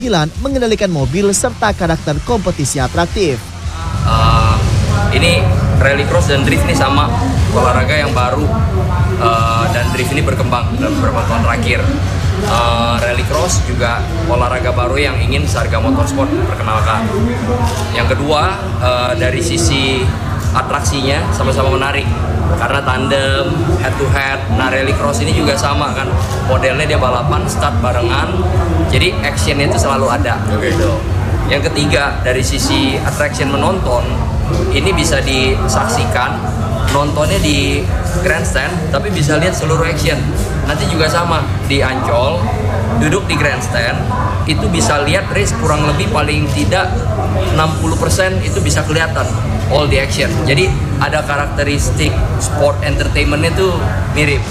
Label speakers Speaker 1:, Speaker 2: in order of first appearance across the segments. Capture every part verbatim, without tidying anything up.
Speaker 1: mengendalikan mobil serta karakter kompetisi atraktif.
Speaker 2: Uh, ini rallycross dan drift ini sama olahraga yang baru uh, dan drift ini berkembang dalam beberapa tahun terakhir. Uh, rallycross juga olahraga baru yang ingin Sarga Motorsport perkenalkan. Yang kedua, uh, dari sisi atraksinya sama-sama menarik karena tandem, head to head. Nah, rallycross ini juga sama kan, modelnya dia balapan start barengan, jadi actionnya itu selalu ada. Gitu. Yang ketiga, dari sisi attraction menonton, ini bisa disaksikan nontonnya di grandstand, tapi bisa lihat seluruh action. Nanti juga sama di Ancol, duduk di grandstand, itu bisa lihat race kurang lebih paling tidak enam puluh persen itu bisa kelihatan all the action. Jadi ada karakteristik sport entertainment-nya tuh mirip.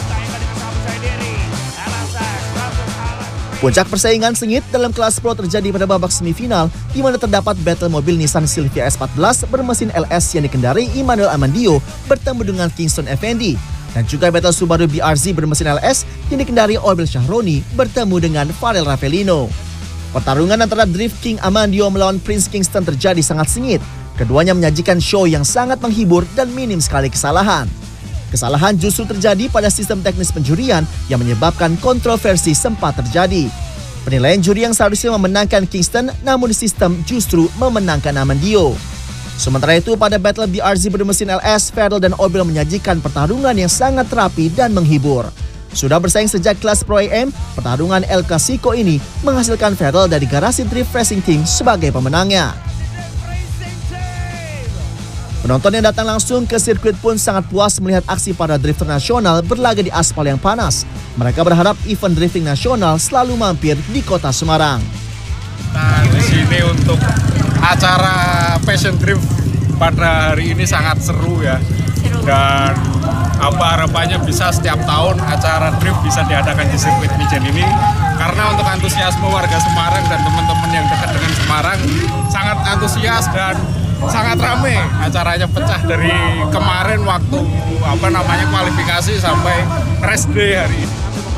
Speaker 1: Puncak persaingan sengit dalam kelas pro terjadi pada babak semifinal, di mana terdapat battle mobil Nissan Silvia S empat belas bermesin L S yang dikendarai Immanuel Amandio bertemu dengan Kingston Effendi, dan juga battle Subaru B R Z bermesin L S yang dikendarai Orbil Shahroni bertemu dengan Farel Ravelino. Pertarungan antara Drift King Amandio melawan Prince Kingston terjadi sangat sengit. Keduanya menyajikan show yang sangat menghibur dan minim sekali kesalahan. Kesalahan justru terjadi pada sistem teknis penjurian yang menyebabkan kontroversi sempat terjadi. Penilaian juri yang seharusnya memenangkan Kingston, namun sistem justru memenangkan Amandio. Sementara itu, pada battle B R Z bermesin L S, Farel dan Orbil menyajikan pertarungan yang sangat rapi dan menghibur. Sudah bersaing sejak kelas Pro A M, pertarungan El Clasico ini menghasilkan Farel dari garasi Drift Racing Team sebagai pemenangnya. Penonton yang datang langsung ke sirkuit pun sangat puas melihat aksi para drifter nasional berlaga di aspal yang panas. Mereka berharap event drifting nasional selalu mampir di kota Semarang.
Speaker 3: Nah, di sini untuk acara Passion Drift pada hari ini sangat seru ya. Dan apa harapannya bisa setiap tahun acara drift bisa diadakan di sirkuit Mijen ini. Karena untuk antusiasme warga Semarang dan teman-teman yang dekat dengan Semarang sangat antusias dan sangat ramai. Acaranya pecah dari kemarin waktu apa namanya kualifikasi sampai race day hari ini.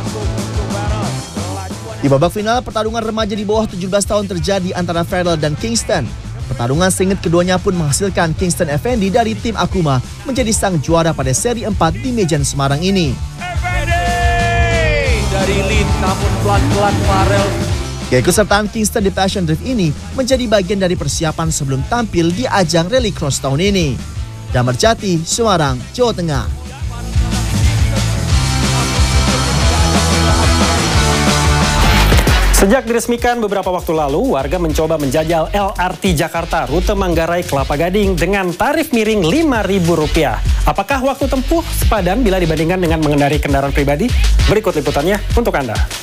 Speaker 1: Di babak final, pertarungan remaja di bawah tujuh belas tahun terjadi antara Farel dan Kingston. Pertarungan sengit keduanya pun menghasilkan Kingston Effendi dari tim Akuma menjadi sang juara pada seri empat di Mijen Semarang ini.
Speaker 4: Effendi dari lead, namun pelan-pelan Farel.
Speaker 1: Keikutsertaan Kingston di Passion Drift ini menjadi bagian dari persiapan sebelum tampil di ajang Rallycross tahun ini. Damar Jati, Semarang, Jawa Tengah.
Speaker 5: Sejak diresmikan beberapa waktu lalu, warga mencoba menjajal L R T Jakarta rute Manggarai Kelapa Gading dengan tarif miring lima ribu rupiah. Apakah waktu tempuh sepadan bila dibandingkan dengan mengendarai kendaraan pribadi? Berikut liputannya untuk Anda.